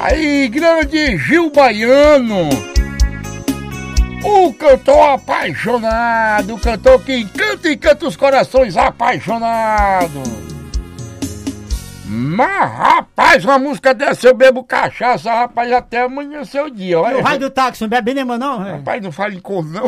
Aí, grande Gil Baiano, o cantor apaixonado, o cantor que encanta e canta os corações apaixonados. Mas, rapaz, uma música dessa eu bebo cachaça, rapaz, até amanhecer o dia. Olha, o raio do táxi, não bebe nem, não? Rapaz, não fala em corno, não.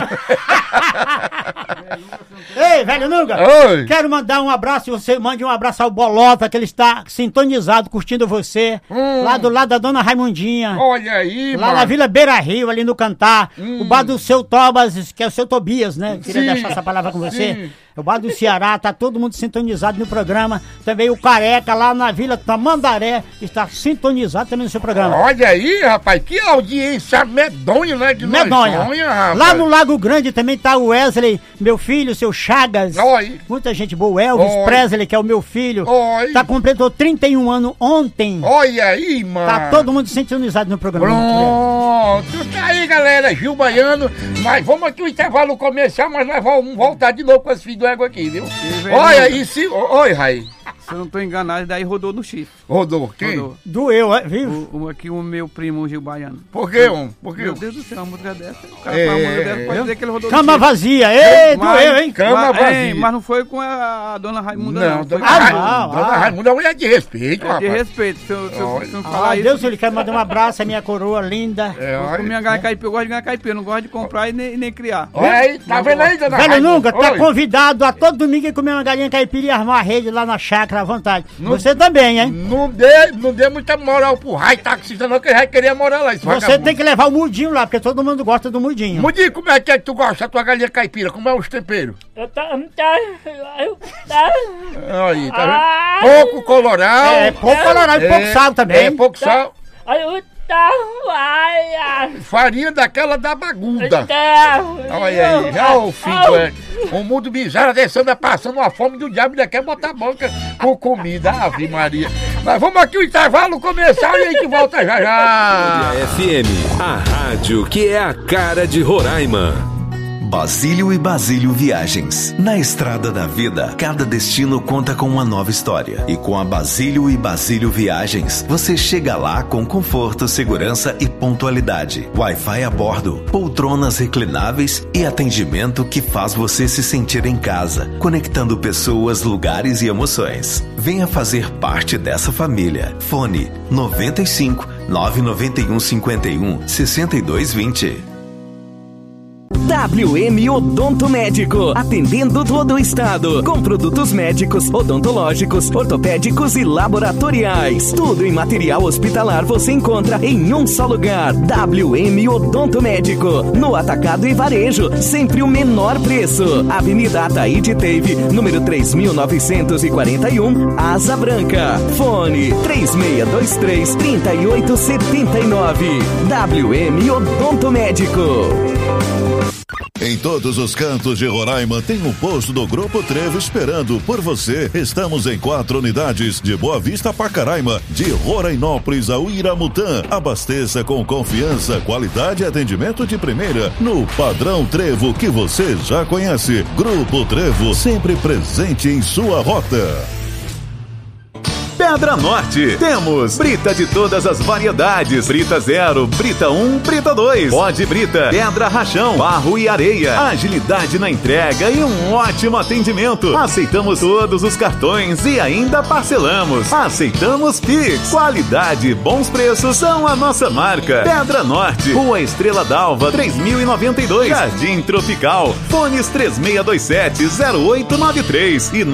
Ei, velho Nunga, quero mandar um abraço, você mande um abraço ao Bolota, que ele está sintonizado, curtindo você, lá do lado da Dona Raimundinha. Olha aí, lá na Vila Beira Rio, ali no Cantar, o bar do seu Tobas, que é o seu Tobias, né? Queria deixar essa palavra com você. Sim. O bar do Ceará, tá todo mundo sintonizado no programa. Também o Careca, lá na Vila Tamandaré, está sintonizado também no seu programa. Olha aí, rapaz, que audiência medonha, né? Medonha. Lá no Lago Grande também tá o Wesley, meu filho, seu Chagas. Oi. Muita gente boa. O Elvis Presley, que é o meu filho. Oi. Completou 31 anos ontem. Olha aí, mano. Tá todo mundo sintonizado no programa. Pronto, tá aí, galera, Gil Baiano. Mas vamos aqui o intervalo comercial, mas nós vamos voltar de novo com as filhas do ego aqui, viu? Olha aí, se... Oi, Rai. Se eu não tô enganado, daí rodou no chifre. Rodou? Quem? Rodou. Doeu, viu? Aqui o meu primo Gil Baiano. Por quê, homem? Meu Deus do céu, uma música dessa. O cara com a música dessa pode dizer que ele rodou Cama no chifre. Vazia, ei, doeu, hein? Cama vazia. Mas não foi com a Dona Raimunda, não. Dona Raimunda é mulher de respeito, rapaz. De respeito, se eu não falar isso. Deus, ele quer mandar um abraço à minha coroa linda. Eu minha galinha caipira, eu gosto de galinha caipira, não gosto de comprar e nem criar. Olha aí, tá vendo aí, Dona Raimunda? Velho Nunca, tá convidado a todo domingo a comer uma galinha caipira e armar a rede lá na chácara à vontade. Você também, hein? Não dê muita moral pro raio taxista, não, que ele vai querer morar lá. Você tem que levar o mudinho lá, porque todo mundo gosta do mudinho. Mudinho, como é que tu gosta da tua galinha caipira? Como é os temperos? Aí, tá vendo? Pouco colorau. Pouco colorau e pouco sal também. Pouco sal. Farinha daquela da baguda. Olha aí, já o filho, o mundo bizarro descendo, passando uma fome do diabo, ainda quer botar a boca com comida. Ave Maria. Mas vamos aqui o intervalo começar e a gente volta já já. FM, a rádio que é a cara de Roraima. Basílio e Basílio Viagens. Na estrada da vida, cada destino conta com uma nova história. E com a Basílio e Basílio Viagens, você chega lá com conforto, segurança e pontualidade. Wi-Fi a bordo, poltronas reclináveis e atendimento que faz você se sentir em casa, conectando pessoas, lugares e emoções. Venha fazer parte dessa família. Fone 95 991 51 6220. WM Odonto Médico, atendendo todo o estado, com produtos médicos, odontológicos, ortopédicos e laboratoriais. Tudo em material hospitalar você encontra em um só lugar. WM Odonto Médico, no atacado e varejo, sempre o menor preço. Avenida Ataíde Teve, número 3941, Asa Branca. Fone 3623-3879. WM Odonto Médico. Em todos os cantos de Roraima tem um posto do Grupo Trevo esperando por você. Estamos em 4 unidades de Boa Vista a Pacaraima, de Rorainópolis a Uiramutã. Abasteça com confiança, qualidade e atendimento de primeira no padrão Trevo que você já conhece. Grupo Trevo, sempre presente em sua rota. Pedra Norte, temos brita de todas as variedades, brita 0, brita 1, brita 2, pó de brita, pedra rachão, barro e areia, agilidade na entrega e um ótimo atendimento. Aceitamos todos os cartões e ainda parcelamos. Aceitamos Pix. Qualidade e bons preços são a nossa marca. Pedra Norte, Rua Estrela d'Alva, 3092, Jardim Tropical. Fones 3627-0893 e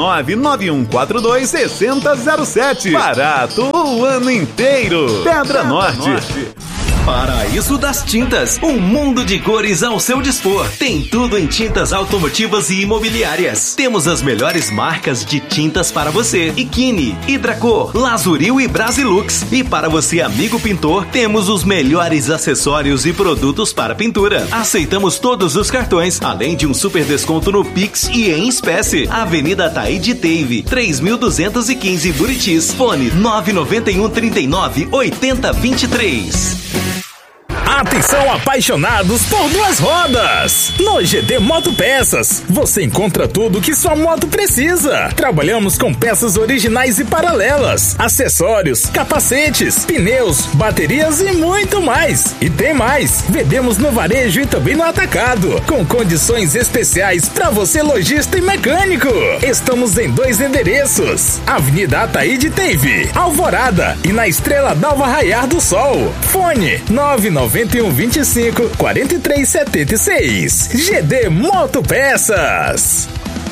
99142-6007. Barato o ano inteiro. Pedra Norte. Paraíso das Tintas, um mundo de cores ao seu dispor. Tem tudo em tintas automotivas e imobiliárias. Temos as melhores marcas de tintas para você: Ikine, Hidracor, Lazuril e Brasilux. E para você, amigo pintor, temos os melhores acessórios e produtos para pintura. Aceitamos todos os cartões, além de um super desconto no Pix e em espécie. Avenida Ataíde Teve, 3215 Buritis. Fone 991 39 80 23. Atenção, apaixonados por duas rodas! No GD Motopeças, você encontra tudo que sua moto precisa. Trabalhamos com peças originais e paralelas, acessórios, capacetes, pneus, baterias e muito mais. E tem mais! Vendemos no varejo e também no atacado, com condições especiais para você lojista e mecânico. Estamos em 2 endereços: Avenida Ataíde Teve, Alvorada, e na Estrela d'Alva Raiar do Sol. Fone 991 25 43 76. GD Motopeças.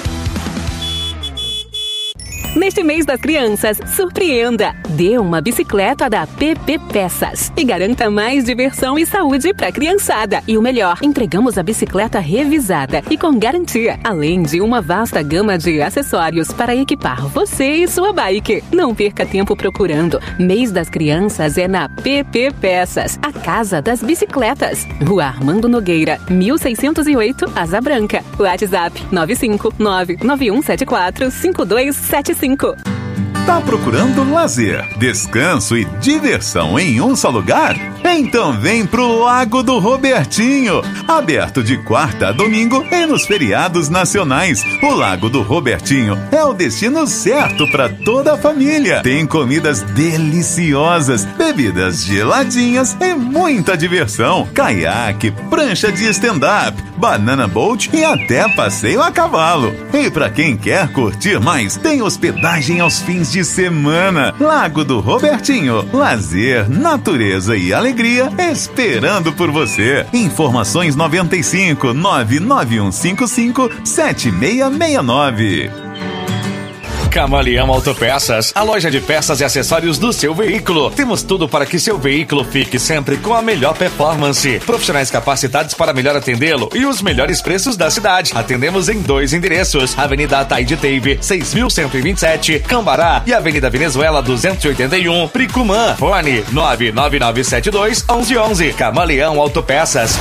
Neste mês das crianças, surpreenda! Dê uma bicicleta da PP Peças e garanta mais diversão e saúde para a criançada. E o melhor, entregamos a bicicleta revisada e com garantia, além de uma vasta gama de acessórios para equipar você e sua bike. Não perca tempo procurando. Mês das crianças é na PP Peças, a casa das bicicletas. Rua Armando Nogueira, 1608, Asa Branca. WhatsApp 95991745275. Tá procurando lazer, descanso e diversão em um só lugar? Então vem pro Lago do Robertinho, aberto de quarta a domingo e nos feriados nacionais. O Lago do Robertinho é o destino certo para toda a família. Tem comidas deliciosas, bebidas geladinhas e muita diversão. Caiaque, prancha de stand-up, banana boat e até passeio a cavalo. E para quem quer curtir mais, tem hospedagem aos fins de semana. Lago do Robertinho, lazer, natureza e alegria esperando por você. Informações 95 99155 7669. Camaleão Autopeças, a loja de peças e acessórios do seu veículo. Temos tudo para que seu veículo fique sempre com a melhor performance. Profissionais capacitados para melhor atendê-lo e os melhores preços da cidade. Atendemos em 2 endereços: Avenida Ataíde Teve, 6127, Cambará, e Avenida Venezuela 281, Pricumã. Fone 99972 1111. Camaleão Autopeças.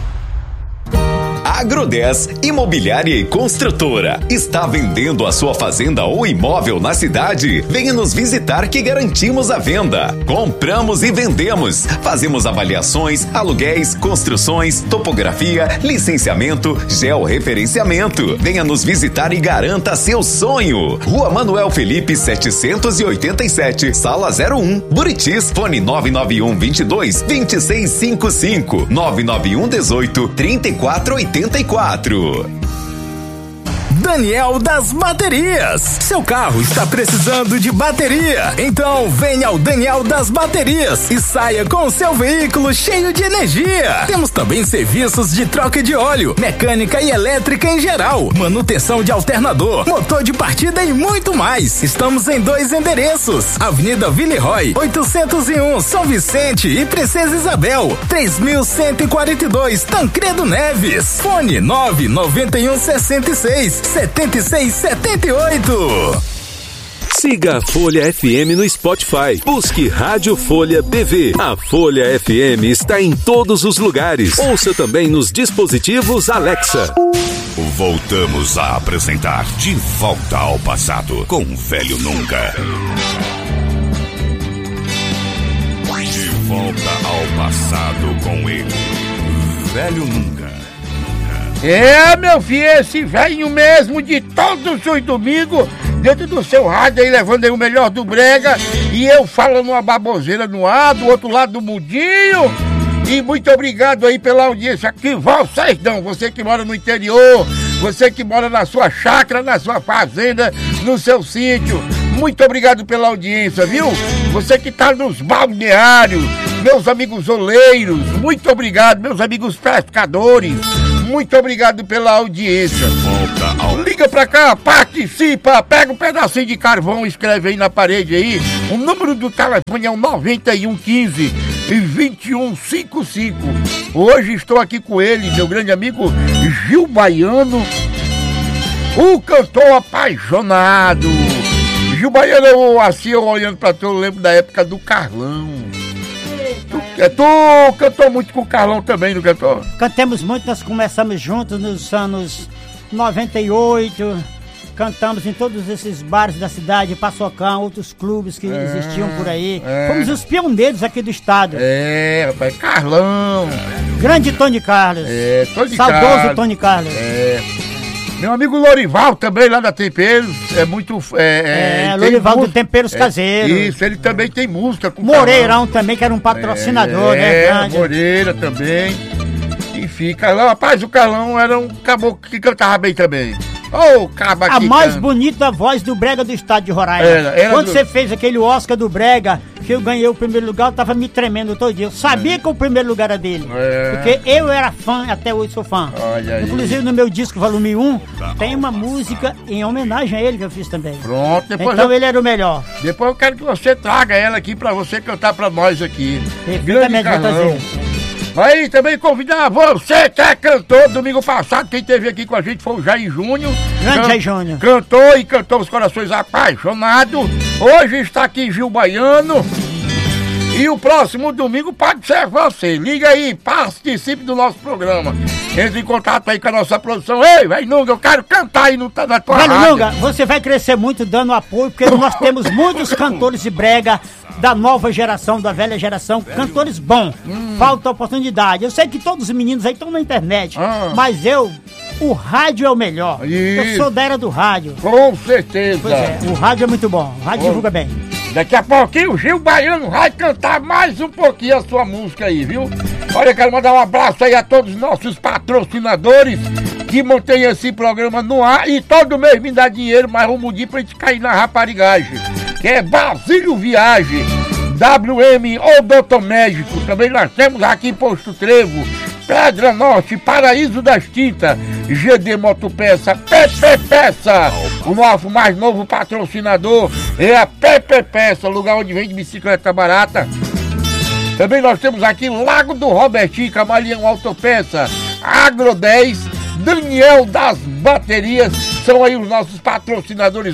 Agro10 Imobiliária e Construtora. Está vendendo a sua fazenda ou imóvel na cidade? Venha nos visitar que garantimos a venda. Compramos e vendemos. Fazemos avaliações, aluguéis, construções, topografia, licenciamento, georreferenciamento. Venha nos visitar e garanta seu sonho. Rua Manuel Felipe 787, Sala 01, Buritis. Fone 991 22 2655, 991 18 3484. Daniel das Baterias. Seu carro está precisando de bateria? Então venha ao Daniel das Baterias e saia com o seu veículo cheio de energia. Temos também serviços de troca de óleo, mecânica e elétrica em geral, manutenção de alternador, motor de partida e muito mais. Estamos em 2 endereços: Avenida Villeroy 801, São Vicente, e Princesa Isabel 3142, Tancredo Neves. Fone 991 66 7678. Siga a Folha FM no Spotify. Busque Rádio Folha BV. A Folha FM está em todos os lugares. Ouça também nos dispositivos Alexa. Voltamos a apresentar De Volta ao Passado com Velho Nunca. De volta ao passado com ele, Velho Nunca. É, meu filho, esse velho mesmo de todos os domingos, dentro do seu rádio aí, levando aí o melhor do brega, e eu falando uma baboseira no ar, do outro lado do mundinho. E muito obrigado aí pela audiência que vocês dão, você que mora no interior, você que mora na sua chácara, na sua fazenda, no seu sítio. Muito obrigado pela audiência, viu? Você que tá nos balneários, meus amigos oleiros, muito obrigado, meus amigos pescadores. Muito obrigado pela audiência. Liga pra cá, participa, pega um pedacinho de carvão, escreve aí na parede aí. O número do telefone é o 9115 2155. Hoje estou aqui com ele, meu grande amigo Gil Baiano, o cantor apaixonado. Gil Baiano, assim, eu olhando pra tu, eu lembro da época do Carlão. Tu cantou muito com o Carlão também, não cantou? Cantamos muito, nós começamos juntos nos anos 98, cantamos em todos esses bares da cidade, Paçocão, outros clubes que existiam por aí. Fomos os pioneiros aqui do estado. Rapaz, Carlão. Grande Tony Carlos. Tony Saudoso Carlos. Tony Carlos. Meu amigo Lorival também, lá da Temperos, é muito... Lorival do Temperos Caseiros. Isso, ele também tem música com Moreirão também, que era um patrocinador, né? Grande. Moreira também. Enfim, Carlão, rapaz, o Carlão era um caboclo que cantava bem também. A mais bonita voz do Brega do estado de Roraima. Quando você fez aquele Oscar do Brega, que eu ganhei o primeiro lugar, eu tava me tremendo todo dia. Eu sabia que o primeiro lugar era dele. Porque eu era fã, até hoje sou fã. Inclusive no meu disco Volume 1, tem uma música em homenagem a ele que eu fiz também. Pronto, depois então ele era o melhor. Depois eu quero que você traga ela aqui pra você cantar pra nós aqui. Perfeitamente, vou trazer. Aí também convidar você que é cantor. Domingo passado quem esteve aqui com a gente foi o Jair Júnior. Grande Jair Júnior. Cantou os corações apaixonados. Hoje está aqui Gil Baiano. E o próximo domingo pode ser você. Liga aí, participe do nosso programa. Entre em contato aí com a nossa produção. Ei, velho Nunga, eu quero cantar aí na tua rádio. Velho Nunga, você vai crescer muito dando apoio, porque nós temos muitos cantores de brega da nova geração, da velha geração, cantores bons. Falta oportunidade. Eu sei que todos os meninos aí estão na internet, mas o rádio é o melhor. Eu sou da era do rádio. Com certeza. Pois é, o rádio é muito bom, o rádio divulga bem. Daqui a pouquinho o Gil Baiano vai cantar mais um pouquinho a sua música aí, viu? Olha, eu quero mandar um abraço aí a todos os nossos patrocinadores que mantêm esse programa no ar e todo mês me dá dinheiro, mas vamos medir pra gente cair na raparigagem. Que é Basílio Viagem, WM Odontomédico, também nós temos aqui em Posto Trevo, Pedra Norte, Paraíso das Tintas, GD Motopeça, PP Peça, o nosso mais novo patrocinador é a PP Peça, lugar onde vende bicicleta barata. Também nós temos aqui Lago do Robertinho, Camaleão Autopeça, Agro 10, Daniel das Baterias, são aí os nossos patrocinadores